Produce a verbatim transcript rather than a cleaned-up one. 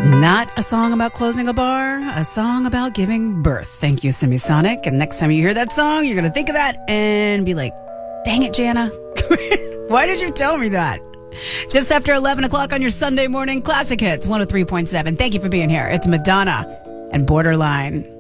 Not a song about closing a bar, a song about giving birth. Thank you, Semisonic. And next time you hear that song, you're going to think of that and be like, dang it, Jana. Why did you tell me that? Just after eleven o'clock on your Sunday morning, Classic Hits, one oh three point seven. Thank you for being here. It's Madonna and Borderline.